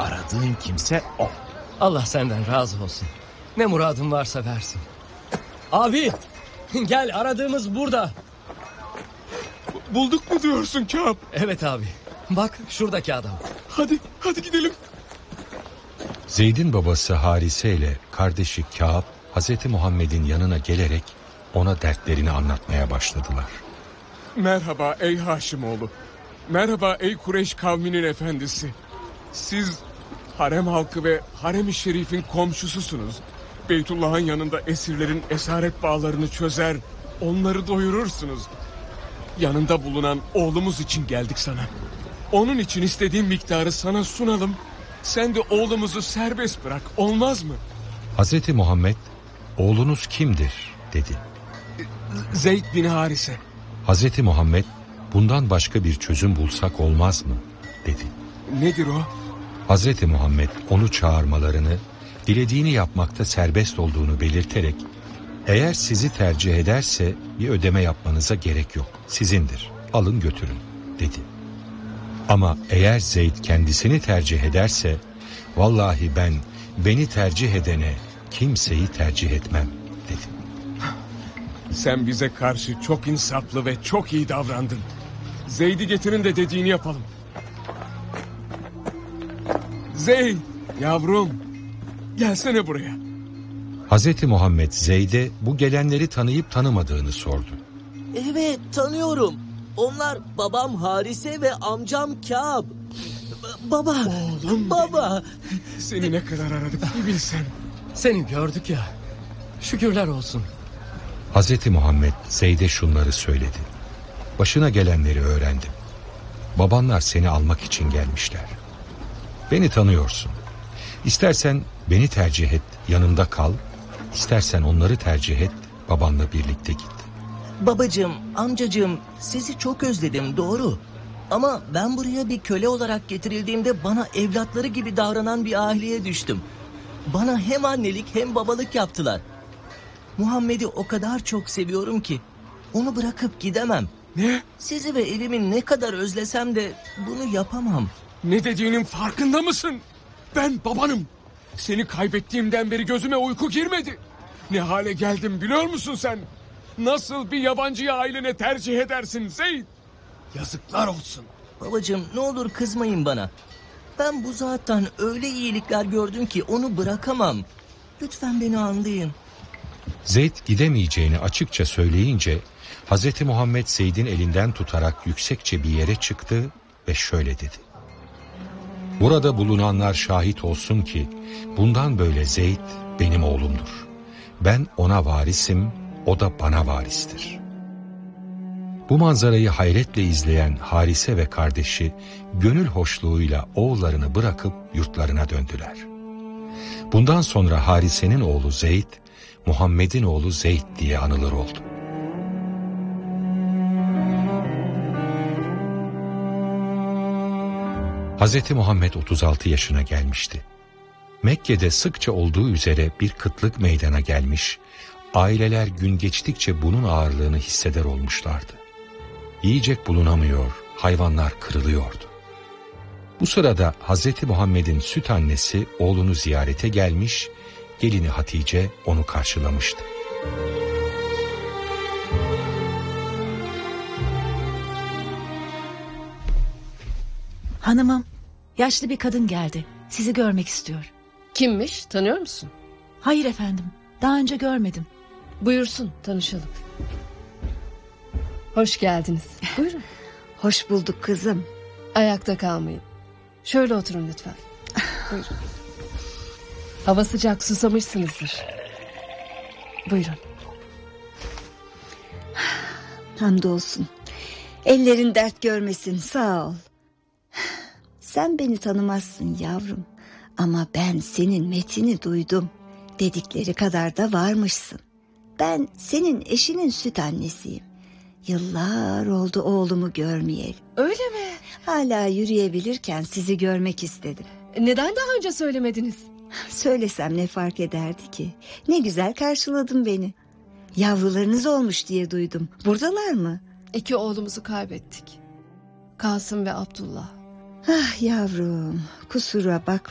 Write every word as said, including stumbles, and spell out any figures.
aradığın kimse o. Allah senden razı olsun. Ne muradın varsa versin. Abi gel, aradığımız burada. Bulduk mu diyorsun Kâb? Evet abi. Bak şuradaki adam. Hadi hadi gidelim. Zeyd'in babası Harise ile kardeşi Kâb Hazreti Muhammed'in yanına gelerek ona dertlerini anlatmaya başladılar. Merhaba ey Haşimoğlu. Merhaba ey Kureyş kavminin efendisi. Siz harem halkı ve harem-i şerifin komşususunuz. Beytullah'ın yanında esirlerin esaret bağlarını çözer, onları doyurursunuz. Yanında bulunan oğlumuz için geldik sana. Onun için istediğin miktarı sana sunalım. Sen de oğlumuzu serbest bırak, olmaz mı? Hazreti Muhammed, oğlunuz kimdir dedi. Zeyd bin Harise. Hazreti Muhammed, bundan başka bir çözüm bulsak olmaz mı dedi. Nedir o? Hazreti Muhammed onu çağırmalarını, dilediğini yapmakta serbest olduğunu belirterek, eğer sizi tercih ederse bir ödeme yapmanıza gerek yok, sizindir, alın götürün dedi. Ama eğer Zeyd kendisini tercih ederse, vallahi ben beni tercih edene kimseyi tercih etmem dedi. Sen bize karşı çok insaflı ve çok iyi davrandın. Zeyd'i getirin de dediğini yapalım. Zeyd, yavrum, gelsene buraya. Hazreti Muhammed Zeyd'e bu gelenleri tanıyıp tanımadığını sordu. Evet, tanıyorum. Onlar babam Harise ve amcam Kâb. B- baba, Oğlum baba. Seni ne kadar aradık bir bilsen. Seni gördük ya. Şükürler olsun. Hazreti Muhammed Zeyd'e şunları söyledi. Başına gelenleri öğrendim. Babanlar seni almak için gelmişler. Beni tanıyorsun. İstersen beni tercih et, yanımda kal. İstersen onları tercih et, babanla birlikte git. Babacığım, amcacığım, sizi çok özledim, doğru. Ama ben buraya bir köle olarak getirildiğimde bana evlatları gibi davranan bir aileye düştüm. Bana hem annelik hem babalık yaptılar. Muhammed'i o kadar çok seviyorum ki onu bırakıp gidemem. Ne? Sizi ve evimi ne kadar özlesem de bunu yapamam. Ne dediğinin farkında mısın? Ben babanım. Seni kaybettiğimden beri gözüme uyku girmedi. Ne hale geldim biliyor musun sen? Nasıl bir yabancıyı ailene tercih edersin Zeyd? Yazıklar olsun. Babacığım, ne olur kızmayın bana. Ben bu zattan öyle iyilikler gördüm ki onu bırakamam. Lütfen beni anlayın. Zeyd gidemeyeceğini açıkça söyleyince Hazreti Muhammed Zeyd'in elinden tutarak yüksekçe bir yere çıktı ve şöyle dedi. Burada bulunanlar şahit olsun ki bundan böyle Zeyd benim oğlumdur. Ben ona varisim, o da bana varistir. Bu manzarayı hayretle izleyen Harise ve kardeşi gönül hoşluğuyla oğullarını bırakıp yurtlarına döndüler. Bundan sonra Harise'nin oğlu Zeyd, Muhammed'in oğlu Zeyd diye anılır oldu. Hazreti Muhammed otuz altı yaşına gelmişti. Mekke'de sıkça olduğu üzere bir kıtlık meydana gelmiş, aileler gün geçtikçe bunun ağırlığını hisseder olmuşlardı. Yiyecek bulunamıyor, hayvanlar kırılıyordu. Bu sırada Hazreti Muhammed'in süt annesi oğlunu ziyarete gelmiş, gelini Hatice onu karşılamıştı. Hanımım, yaşlı bir kadın geldi. Sizi görmek istiyor. Kimmiş, tanıyor musun? Hayır efendim, daha önce görmedim. Buyursun, tanışalım. Hoş geldiniz. Buyurun. Hoş bulduk kızım. Ayakta kalmayın. Şöyle oturun lütfen. Buyurun. Hava sıcak, susamışsınızdır. Buyurun. Hamdolsun. Ellerin dert görmesin, sağ ol. Sen beni tanımazsın yavrum. Ama ben senin metini duydum. Dedikleri kadar da varmışsın. Ben senin eşinin süt annesiyim. Yıllar oldu oğlumu görmeyelim. Öyle mi? Hala yürüyebilirken sizi görmek istedim. Neden daha önce söylemediniz? Söylesem ne fark ederdi ki? Ne güzel karşıladın beni. Yavrularınız olmuş diye duydum. Buradalar mı? İki oğlumuzu kaybettik. Kasım ve Abdullah. Ah yavrum, kusura bakma.